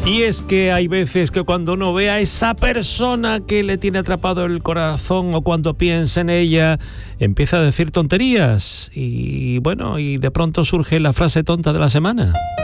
Y es que hay veces que cuando uno ve a esa persona que le tiene atrapado el corazón o cuando piensa en ella, empieza a decir tonterías y bueno, y de pronto surge la frase tonta de la semana.